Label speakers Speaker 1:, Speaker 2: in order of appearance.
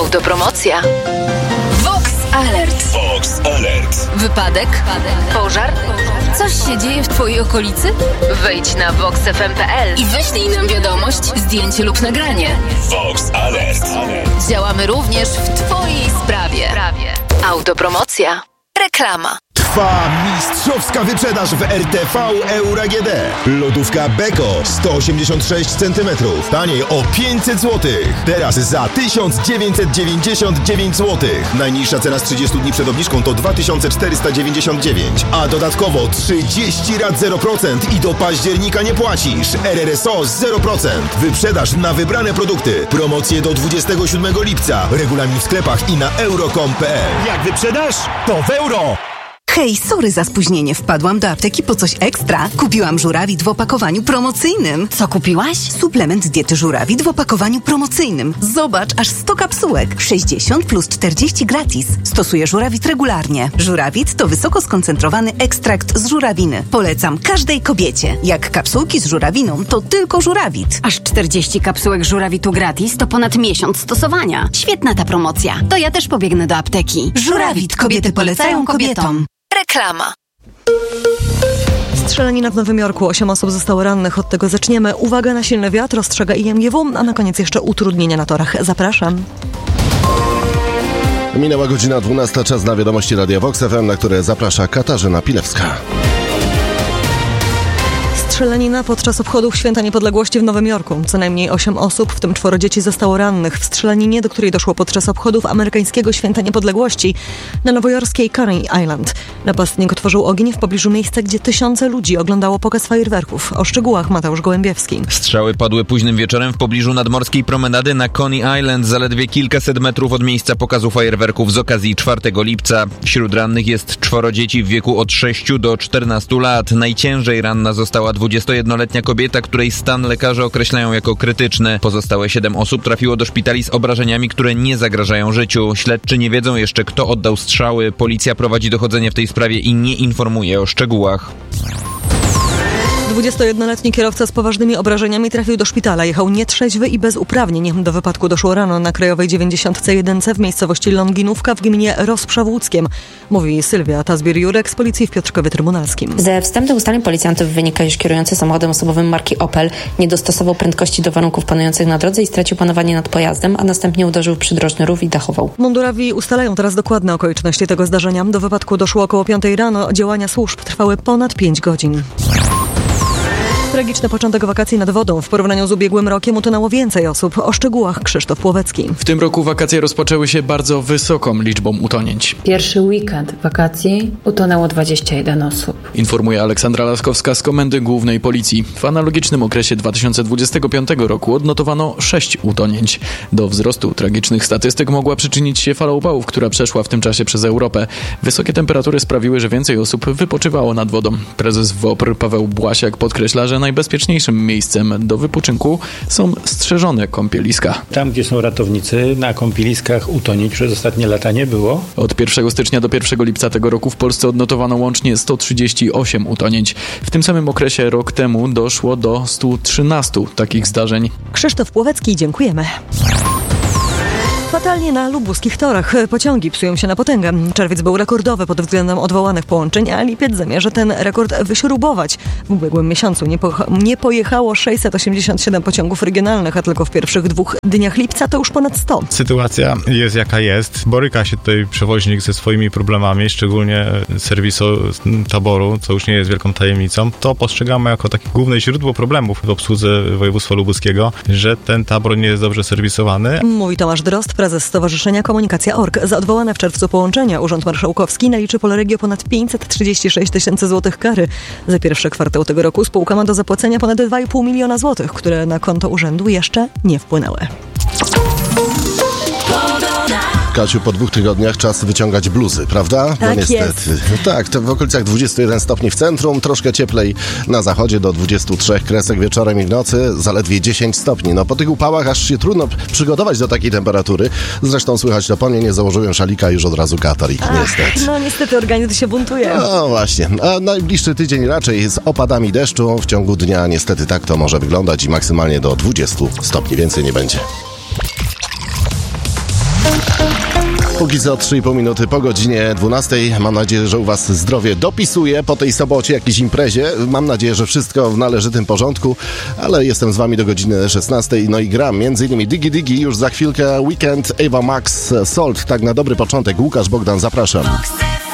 Speaker 1: Autopromocja. Vox Alert.
Speaker 2: Vox Alert.
Speaker 1: Wypadek? Pożar? Coś się dzieje w twojej okolicy? Wejdź na voxfm.pl i wyślij nam wiadomość, zdjęcie lub nagranie.
Speaker 2: Vox Alert.
Speaker 1: Działamy również w twojej sprawie. Autopromocja. Reklama.
Speaker 3: Trwa mistrzowska wyprzedaż w RTV Euro AGD. Lodówka Beko 186 cm. Taniej o 500 zł. Teraz za 1999 zł. Najniższa cena z 30 dni przed obniżką to 2499. A dodatkowo 30 rat 0% i do października nie płacisz. RRSO 0%. Wyprzedaż na wybrane produkty. Promocje do 27 lipca. Regulamin w sklepach i na euro.com.pl.
Speaker 4: Jak wyprzedasz, to w euro!
Speaker 5: Hej, sorry za spóźnienie. Wpadłam do apteki po coś ekstra. Kupiłam żurawit w opakowaniu promocyjnym.
Speaker 1: Co kupiłaś?
Speaker 5: Suplement diety żurawit w opakowaniu promocyjnym. Zobacz, aż 100 kapsułek. 60 plus 40 gratis. Stosuję żurawit regularnie. Żurawit to wysoko skoncentrowany ekstrakt z żurawiny. Polecam każdej kobiecie. Jak kapsułki z żurawiną, to tylko żurawit.
Speaker 6: Aż 40 kapsułek żurawitu gratis to ponad miesiąc stosowania. Świetna ta promocja. To ja też pobiegnę do apteki.
Speaker 5: Żurawit. Kobiety polecają kobietom.
Speaker 1: Reklama.
Speaker 7: Strzelanina w Nowym Jorku. 8 osób zostało rannych. Od tego zaczniemy. Uwaga na silny wiatr, ostrzega IMGW, a na koniec jeszcze utrudnienia na torach. Zapraszam.
Speaker 8: Minęła godzina 12, czas na wiadomości Radia Vox FM, na które zaprasza Katarzyna Pilewska.
Speaker 7: Strzelanina podczas obchodów Święta Niepodległości w Nowym Jorku. Co najmniej 8 osób, w tym 4 dzieci, zostało rannych w strzelaninie, do której doszło podczas obchodów amerykańskiego Święta Niepodległości na nowojorskiej Coney Island. Napastnik otworzył ogień w pobliżu miejsca, gdzie tysiące ludzi oglądało pokaz fajerwerków. O szczegółach Mateusz Gołębiewski.
Speaker 9: Strzały padły późnym wieczorem w pobliżu nadmorskiej promenady na Coney Island, zaledwie kilkaset metrów od miejsca pokazu fajerwerków z okazji 4 lipca. Wśród rannych jest 4 dzieci w wieku od 6 do 14 lat. Najciężej ranna została 21-letnia kobieta, której stan lekarze określają jako krytyczny. Pozostałe 7 osób trafiło do szpitali z obrażeniami, które nie zagrażają życiu. Śledczy nie wiedzą jeszcze, kto oddał strzały. Policja prowadzi dochodzenie w tej sprawie i nie informuje o szczegółach.
Speaker 7: 21-letni kierowca z poważnymi obrażeniami trafił do szpitala. Jechał nietrzeźwy i bez uprawnień. Do wypadku doszło rano na krajowej 91 w miejscowości Longinówka w gminie Rozprzewódzkiem. Mówi Sylwia Tazbir-Jurek z policji w Piotrkowie Trybunalskim.
Speaker 10: Ze wstępnych ustaleń policjantów wynika, iż kierujący samochodem osobowym marki Opel nie dostosował prędkości do warunków panujących na drodze i stracił panowanie nad pojazdem, a następnie uderzył w przydrożny rów i dachował.
Speaker 7: Mundurowi ustalają teraz dokładne okoliczności tego zdarzenia. Do wypadku doszło około 5 rano. Działania służb trwały ponad 5 godzin. Tragiczny początek wakacji nad wodą. W porównaniu z ubiegłym rokiem utonęło więcej osób. O szczegółach Krzysztof Płowecki.
Speaker 11: W tym roku wakacje rozpoczęły się bardzo wysoką liczbą utonięć.
Speaker 12: Pierwszy weekend wakacji utonęło 21 osób.
Speaker 11: Informuje Aleksandra Laskowska z Komendy Głównej Policji. W analogicznym okresie 2025 roku odnotowano 6 utonięć. Do wzrostu tragicznych statystyk mogła przyczynić się fala upałów, która przeszła w tym czasie przez Europę. Wysokie temperatury sprawiły, że więcej osób wypoczywało nad wodą. Prezes WOPR Paweł Błasiak podkreśla, że najbezpieczniejszym miejscem do wypoczynku są strzeżone kąpieliska.
Speaker 13: Tam, gdzie są ratownicy, na kąpieliskach utonięć przez ostatnie lata nie było.
Speaker 11: Od 1 stycznia do 1 lipca tego roku w Polsce odnotowano łącznie 138 utonięć. W tym samym okresie rok temu doszło do 113 takich zdarzeń.
Speaker 7: Krzysztof Płowecki, dziękujemy. Fatalnie na lubuskich torach. Pociągi psują się na potęgę. Czerwiec był rekordowy pod względem odwołanych połączeń, a lipiec zamierza ten rekord wyśrubować. W ubiegłym miesiącu nie pojechało 687 pociągów regionalnych, a tylko w pierwszych 2 dniach lipca to już ponad 100.
Speaker 14: Sytuacja jest jaka jest. Boryka się tutaj przewoźnik ze swoimi problemami, szczególnie serwisu taboru, co już nie jest wielką tajemnicą. To postrzegamy jako takie główne źródło problemów w obsłudze województwa lubuskiego, że ten tabor nie jest dobrze serwisowany.
Speaker 7: Mówi Tomasz Drozd, prezes Stowarzyszenia Komunikacja.org. Za odwołane w czerwcu połączenia Urząd Marszałkowski naliczy Polregio ponad 536 tysięcy złotych kary. Za pierwszy kwartał tego roku spółka ma do zapłacenia ponad 2,5 miliona złotych, które na konto urzędu jeszcze nie wpłynęły.
Speaker 8: Kasiu, po 2 tygodniach czas wyciągać bluzy, prawda?
Speaker 7: Tak,
Speaker 8: niestety.
Speaker 7: jest.
Speaker 8: Tak, to w okolicach 21 stopni w centrum, troszkę cieplej na zachodzie do 23 kresek wieczorem i w nocy, zaledwie 10 stopni. No po tych upałach aż się trudno przygotować do takiej temperatury. Zresztą słychać to po mnie, nie założyłem szalika, już od razu katar niestety.
Speaker 7: No niestety organizm się buntuje.
Speaker 8: No właśnie, a najbliższy tydzień raczej z opadami deszczu. W ciągu dnia niestety tak to może wyglądać i maksymalnie do 20 stopni, więcej nie będzie. Póki co 3,5 minuty po godzinie 12. Mam nadzieję, że u Was zdrowie dopisuje po tej sobocie, jakiejś imprezie. Mam nadzieję, że wszystko w należytym porządku, ale jestem z Wami do godziny 16. No i gram m.in. Diggy Diggy, już za chwilkę Weekend, Ava Max, Salt. Tak na dobry początek. Łukasz Bogdan, zapraszam.